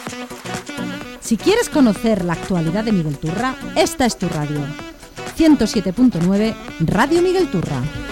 Si quieres conocer la actualidad de Miguel Turra, esta es tu radio. 107.9 Radio Miguel Turra.